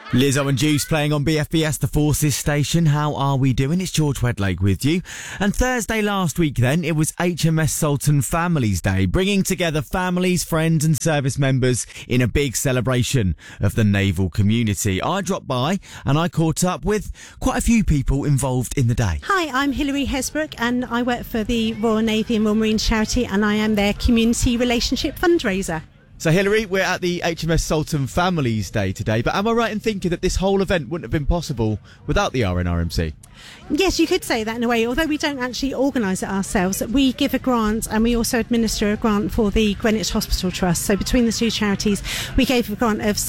Lizzo and Juice playing on BFBS, the Forces station. How are we doing? It's George Wedlake with you. And Thursday last week then, it was HMS Sultan Families Day, bringing together families, friends and service members in a big celebration of the naval community. I dropped by and I caught up with quite a few people involved in the day. Hi, I'm Hilary Hesbrook and I work for the Royal Navy and Royal Marines charity and I am their community relationship fundraiser. So Hilary, we're at the HMS Sultan Families Day today, but am I right in thinking that this whole event wouldn't have been possible without the RNRMC? Yes, you could say that in a way, although we don't actually organise it ourselves. We give a grant and we also administer a grant for the Greenwich Hospital Trust. So between the two charities, we gave a grant of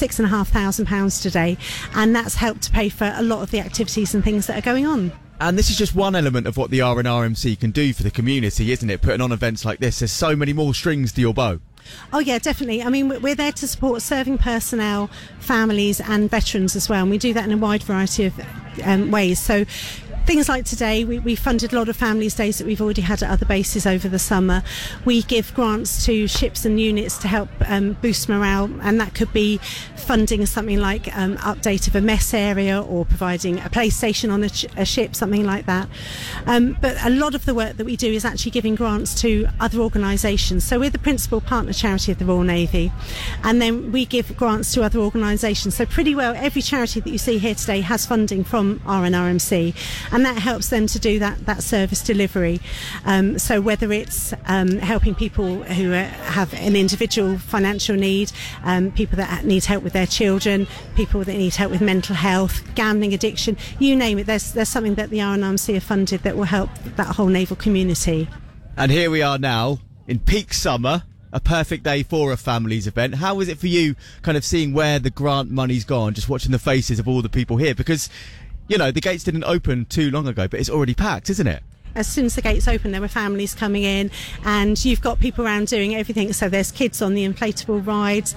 £6,500 today, and that's helped to pay for a lot of the activities and things that are going on. And this is just one element of what the RNRMC can do for the community, isn't it? Putting on events like this, there's so many more strings to your bow. Oh yeah, definitely. I mean, we're there to support serving personnel, families and veterans as well, and we do that in a wide variety of ways. So things like today, we funded a lot of families' days that we've already had at other bases over the summer. We give grants to ships and units to help boost morale, and that could be funding something like update of a mess area or providing a PlayStation on a ship, something like that. But a lot of the work that we do is actually giving grants to other organisations. So we're the principal partner charity of the Royal Navy, and then we give grants to other organisations. So pretty well every charity that you see here today has funding from RNRMC, and that helps them to do that service delivery. So whether it's helping people who have an individual financial need, people that need help with their children, people that need help with mental health, gambling addiction, you name it, there's something that the RNRMC have funded that will help that whole naval community. And here we are now in peak summer, a perfect day for a families event. How is it for you kind of seeing where the grant money's gone, just watching the faces of all the people here? Because, you know, the gates didn't open too long ago, but it's already packed, isn't it? As soon as the gates open, there were families coming in, and you've got people around doing everything. So there's kids on the inflatable rides.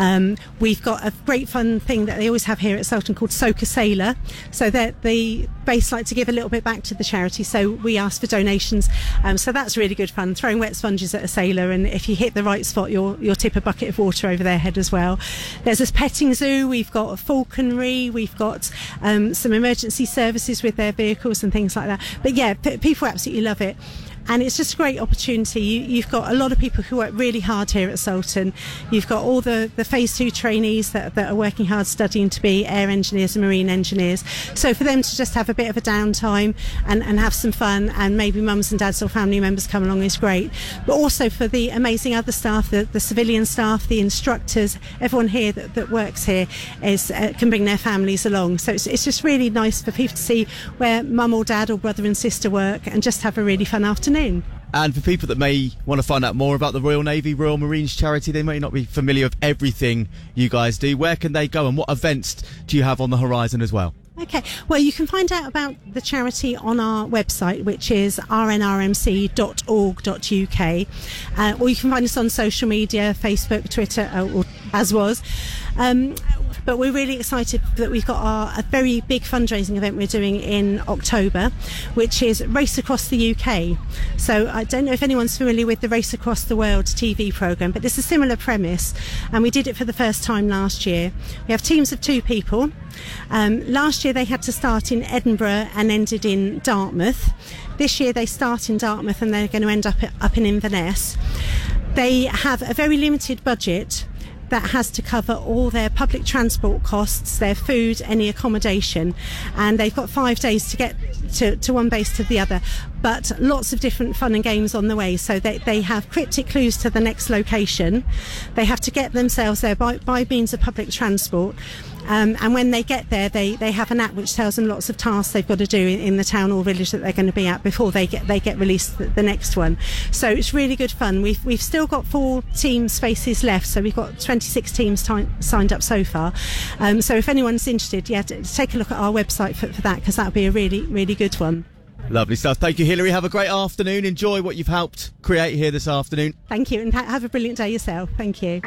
We've got a great fun thing that they always have here at Sultan called Soak a Sailor. So that the base like to give a little bit back to the charity. So we ask for donations. So that's really good fun, throwing wet sponges at a sailor. And if you hit the right spot, you'll tip a bucket of water over their head as well. There's this petting zoo. We've got a falconry. We've got some emergency services with their vehicles and things like that. But yeah, people absolutely love it, and it's just a great opportunity. You've got a lot of people who work really hard here at Sultan. You've got all the phase 2 trainees that are working hard studying to be air engineers and marine engineers, so for them to just have a bit of a downtime and have some fun, and maybe mums and dads or family members come along, is great. But also for the amazing other staff, the civilian staff, the instructors, everyone here that works here can bring their families along. So it's just really nice for people to see where mum or dad or brother and sister work and just have a really fun afternoon. And for people that may want to find out more about the Royal Navy, Royal Marines charity, they may not be familiar with everything you guys do. Where can they go, and what events do you have on the horizon as well? Okay, well, you can find out about the charity on our website, which is rnrmc.org.uk, or you can find us on social media, Facebook, Twitter, or as was. But we're really excited that we've got a very big fundraising event we're doing in October, which is Race Across the UK. So I don't know if anyone's familiar with the Race Across the World TV programme, but it's a similar premise, and we did it for the first time last year. We have teams of 2 people. Last year they had to start in Edinburgh and ended in Dartmouth. This year they start in Dartmouth and they're going to end up in Inverness. They have a very limited budget that has to cover all their public transport costs, their food, any accommodation, and they've got 5 days to get to one base to the other, but lots of different fun and games on the way. So they have cryptic clues to the next location. They have to get themselves there by means of public transport. And when they get there, they have an app which tells them lots of tasks they've got to do in the town or village that they're going to be at before they get released the next one. So it's really good fun. We've still got 4 team spaces left, so we've got 26 teams signed up so far. So if anyone's interested, take a look at our website for that, because that'll be a really, really good one. Lovely stuff. Thank you, Hilary. Have a great afternoon. Enjoy what you've helped create here this afternoon. Thank you, and have a brilliant day yourself. Thank you.